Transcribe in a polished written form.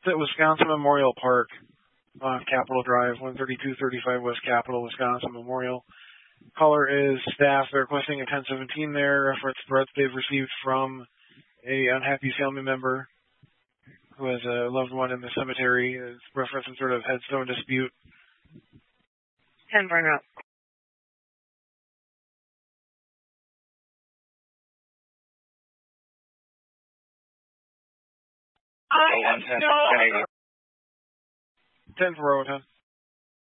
at Wisconsin Memorial Park on Capitol Drive, 13235 West Capitol, Wisconsin Memorial. Caller is staff. They're requesting a 1017 there, reference threats they've received from a unhappy family member who has a loved one in the cemetery. It's reference some sort of headstone dispute. 10 burn up. I am 10 for 10.